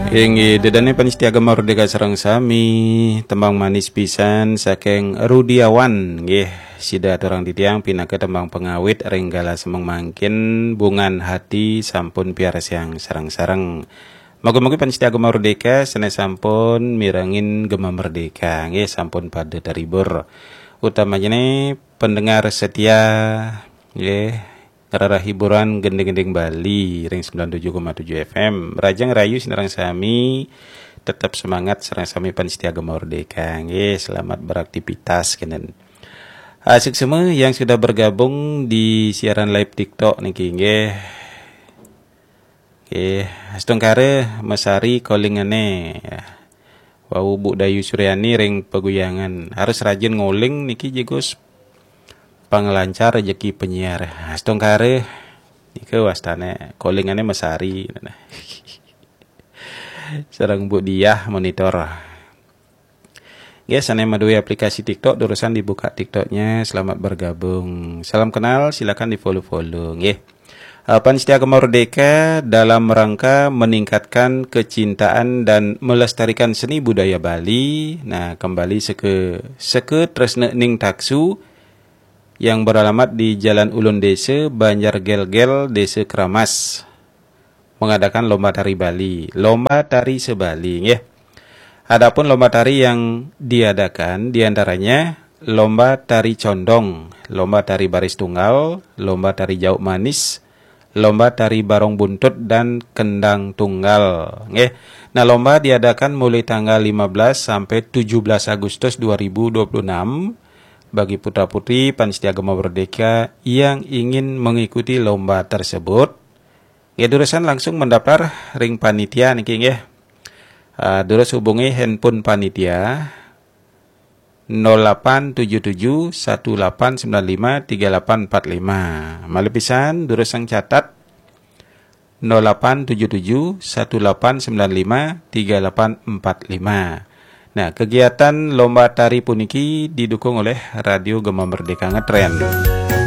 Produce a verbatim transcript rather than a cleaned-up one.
Ingi dedane panitia merdeka sareng sami tembang manis pisan saking Rudiawan nggih sida orang ditiang pinake tembang pengawit renggala semeng mangkin bungan hati sampun piara siang sareng-sareng. Moga-moga panitia merdeka sene sampun mirangin gema merdeka nggih sampun pada terhibur. Utamanya nih pendengar setia nggih Rara hiburan gending-gending Bali ring sembilan puluh tujuh koma tujuh F M Rajang Rayu sinarang sami tetap semangat sareng sami panitia merdeka nggih selamat beraktivitas kenen. Asik semua yang sudah bergabung di siaran live TikTok niki nggih. Nggih, astung kare mesari calling-ane. Wau Bu Dayu Suryani ring peguyangan harus rajin ngoling niki jegus panglancar rezeki penyiar. Astong kare nike wastane callingannya mesari. Sareng Bu Diah monitor. Ya, sana madui aplikasi TikTok urusan dibuka TikToknya. Selamat bergabung. Salam kenal, silakan di follow-follow nggih. Panitia Merdeka dalam rangka meningkatkan kecintaan dan melestarikan seni budaya Bali. Nah, kembali seke seke tresna ning taksu yang beralamat di Jalan Ulun Desa, Banjar Gel-Gel, Desa Kramas, mengadakan lomba tari Bali, lomba tari sebali, ya. Adapun lomba tari yang diadakan diantaranya lomba tari condong, lomba tari baris tunggal, lomba tari jauh manis, lomba tari barong buntut dan kendang tunggal, ya. Nah, lomba diadakan mulai tanggal lima belas sampai tujuh belas Agustus dua ribu dua puluh enam. Bagi putra-putri panitia merdeka yang ingin mengikuti lomba tersebut, ya durusan langsung mendaftar ring panitia niki nggih. Uh, durus hubungi handphone panitia nol delapan tujuh tujuh satu delapan sembilan lima tiga delapan empat lima. Malih pisan durusan catat nol delapan tujuh tujuh satu delapan sembilan lima tiga delapan empat lima. Nah, kegiatan lomba tari puniki didukung oleh Radio Gema Merdeka Ngetren.